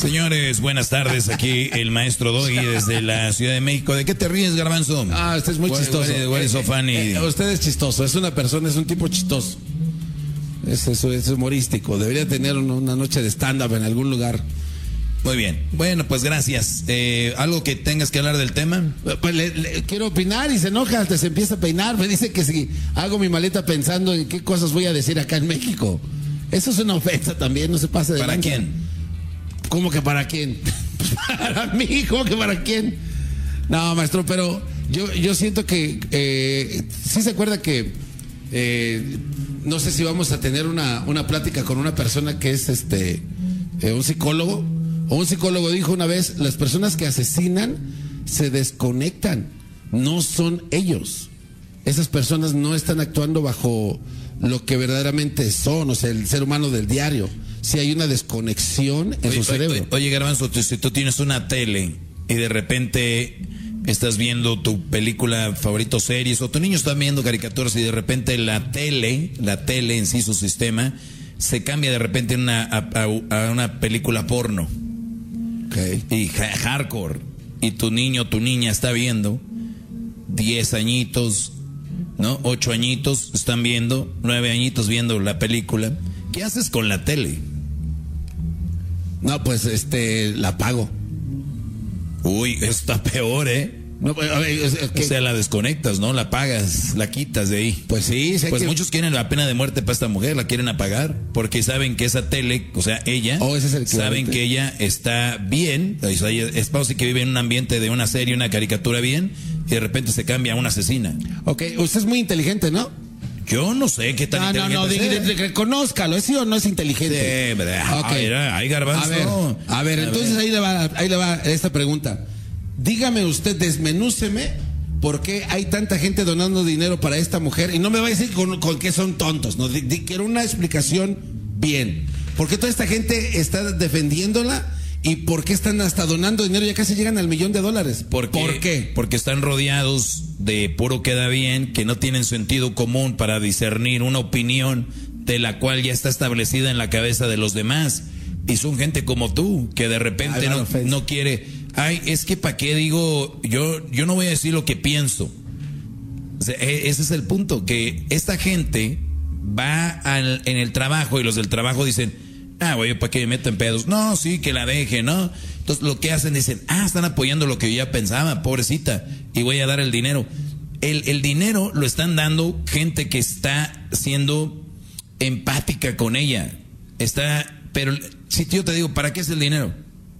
Señores, buenas tardes. Aquí el maestro Doggy desde la Ciudad de México. ¿De qué te ríes, Garbanzo? Usted es muy chistoso. Usted es chistoso, es una persona, es un tipo chistoso. Es humorístico. Debería tener una noche de stand-up en algún lugar. Muy bien. Bueno, pues gracias. ¿Algo que tengas que hablar del tema? Pues quiero opinar y se enoja, hasta se empieza a peinar. Me dice que si hago mi maleta pensando en qué cosas voy a decir acá en México. Eso es una ofensa también, no se pase de ¿Para lanza. quién? ¿Cómo que para quién? Para mí, ¿cómo que para quién? No, maestro, pero yo siento que sí se acuerda que no sé si vamos a tener una plática con una persona que es un psicólogo. O un psicólogo dijo una vez, las personas que asesinan se desconectan, no son ellos. Esas personas no están actuando bajo lo que verdaderamente son, o sea, el ser humano del diario. Si hay una desconexión en su cerebro. Oye, Garbanzo, si tú tienes una tele y de repente estás viendo tu película favorito, series, o tu niño está viendo caricaturas y de repente la tele en sí, su sistema, se cambia de repente a una película porno. Okay. Y hardcore. Y tu niño, tu niña está viendo 10 añitos, ¿no? 8 añitos están viendo, 9 añitos viendo la película. ¿Qué haces con la tele? No, pues la apago. Uy, está peor, ¿eh? No, a ver, o sea, la desconectas, ¿no? La apagas, la quitas de ahí. Pues sí, pues muchos quieren la pena de muerte para esta mujer, la quieren apagar, porque saben que esa tele, o sea, ella, saben que ella está bien, o sea, es pausa que vive en un ambiente de una serie, una caricatura bien, y de repente se cambia a una asesina. Ok, usted es muy inteligente, ¿no? Yo no sé qué tan inteligente. Reconózcalo, ¿es sí o no es inteligente? Sí, ¿verdad? Okay. Ay, Garbanzo. A ver, entonces ahí le va esta pregunta. Dígame usted, desmenúceme por qué hay tanta gente donando dinero para esta mujer. Y no me va a decir con qué son tontos, no, quiero una explicación bien. ¿Por qué toda esta gente está defendiéndola? ¿Y por qué están hasta donando dinero? Ya casi llegan al $1,000,000. ¿Por qué? Porque están rodeados de puro queda bien, que no tienen sentido común para discernir una opinión de la cual ya está establecida en la cabeza de los demás. Y son gente como tú, que de repente no quiere. Ay, es que ¿para qué digo? Yo no voy a decir lo que pienso. O sea, ese es el punto, que esta gente va en el trabajo y los del trabajo dicen, güey, ¿para qué me meten pedos? No, sí, que la deje, ¿no? Entonces lo que hacen dicen, están apoyando lo que yo ya pensaba, pobrecita, y voy a dar el dinero. El dinero lo están dando gente que está siendo empática con ella. Pero si yo te digo, ¿para qué es el dinero?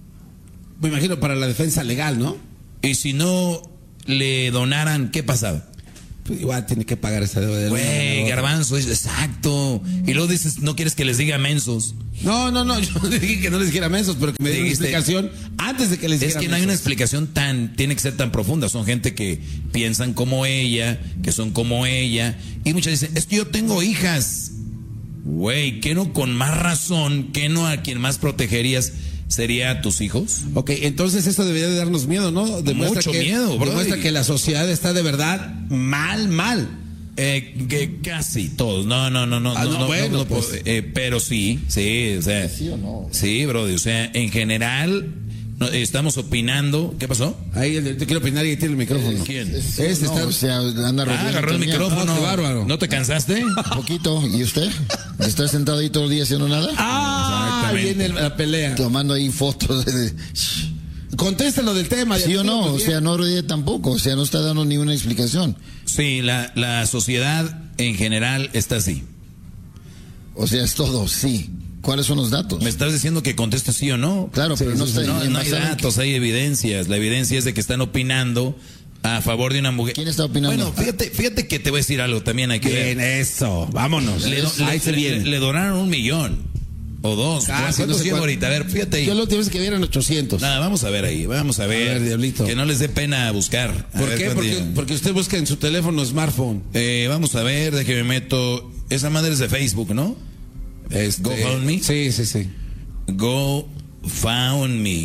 Me imagino para la defensa legal, ¿no? Y si no le donaran, ¿qué pasaba? Pues igual tiene que pagar esa deuda. Güey, Garbanzo, exacto. Y luego dices, no quieres que les diga mensos. No, yo dije que no les dijera mensos, pero que me diera una explicación antes de que les dijera mensos. Es que no hay una explicación tiene que ser tan profunda. Son gente que piensan como ella, que son como ella. Y muchas dicen, es que yo tengo hijas. Güey, ¿qué no con más razón, qué no a quien más protegerías sería a tus hijos? Ok, entonces esto debería de darnos miedo, ¿no? Mucho miedo, bro. Demuestra que la sociedad está de verdad mal. Que casi todos. No, bueno, pues. Pero sí, o sea. ¿Sí o no? Sí, bro, o sea, en general estamos opinando. ¿Qué pasó? Ahí te quiero opinar y tiene el micrófono. ¿Quién? O sea, anda agarró el micrófono. Qué bárbaro. ¿No te cansaste? Un poquito. ¿Y usted? ¿Está sentado ahí todo el día haciendo nada? Viene la pelea. Tomando ahí fotos de... Contéstalo del tema. ¿Sí o no? O sea, no ríe tampoco. O sea, no está dando ninguna explicación. Sí, la sociedad en general está así. O sea, es todo, sí. ¿Cuáles son los datos? Me estás diciendo que contestes sí o no. Claro, pero no está... No hay datos, hay evidencias. La evidencia es de que están opinando a favor de una mujer. ¿Quién está opinando? Bueno, fíjate que te voy a decir algo también. Hay que ver. Eso, vámonos. Le donaron 1 millón. O 2. ¿Cuántos llevo ahorita? A ver, fíjate ahí. Yo lo última vez que vieron 800. Nada, vamos a ver ahí. Vamos a ver. Diablito. Que no les dé pena buscar. ¿Por qué? Porque usted busca en su teléfono smartphone. Vamos a ver, de que me meto. Esa madre es de Facebook, ¿no? GoFundMe. Sí. Go Found Me.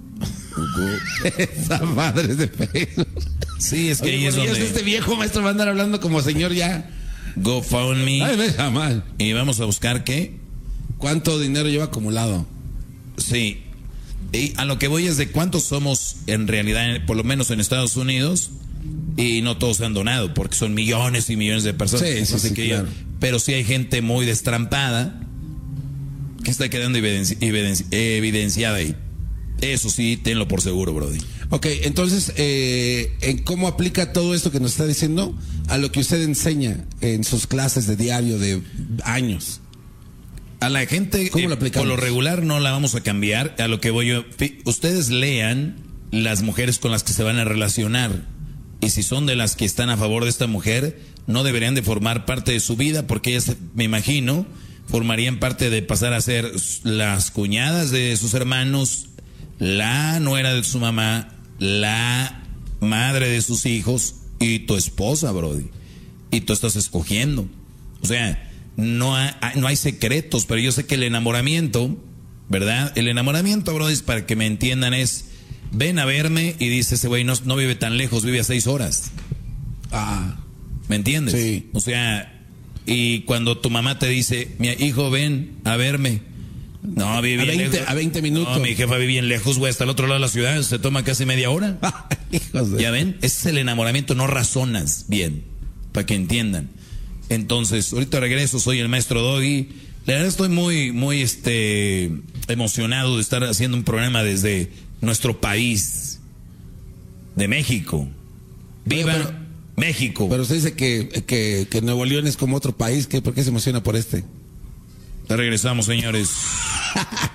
Esa madre es de Facebook. Sí, es que ahí es donde... Este viejo maestro va a andar hablando como señor ya. Go Found Me. Ay, deja mal. Y vamos a buscar qué. ¿Cuánto dinero lleva acumulado? Sí. Y a lo que voy es de cuántos somos en realidad, por lo menos en Estados Unidos, y no todos se han donado, porque son millones y millones de personas. Sí, claro. Pero sí hay gente muy destrampada que está quedando evidenciada ahí. Eso sí, tenlo por seguro, Brody. Ok, entonces, ¿en cómo aplica todo esto que nos está diciendo a lo que usted enseña en sus clases de diario de años? A la gente, ¿cómo lo aplicamos? Por lo regular no la vamos a cambiar. A lo que voy yo, ustedes lean las mujeres con las que se van a relacionar. Y si son de las que están a favor de esta mujer, no deberían de formar parte de su vida, porque ellas, me imagino, formarían parte de pasar a ser las cuñadas de sus hermanos, la nuera de su mamá, la madre de sus hijos y tu esposa, Brody. Y tú estás escogiendo. O sea, no hay secretos, pero yo sé que el enamoramiento, ¿verdad? El enamoramiento, Brody, para que me entiendan, es: ven a verme y dice ese güey, no vive tan lejos, vive a 6 horas. ¿Me entiendes? Sí. O sea, y cuando tu mamá te dice, mi hijo, ven a verme. No, vive bien lejos. A 20 minutos. No, mi jefa vive bien lejos, güey, hasta el otro lado de la ciudad, se toma casi media hora. Hijos de... ¿Ya ven? Ese es el enamoramiento, no razonas bien, para que entiendan. Entonces, ahorita regreso, soy el maestro Doggy. La verdad estoy muy emocionado de estar haciendo un programa desde nuestro país, de México. ¡Viva México! Pero usted dice que Nuevo León es como otro país, ¿por qué se emociona por este? Regresamos, señores.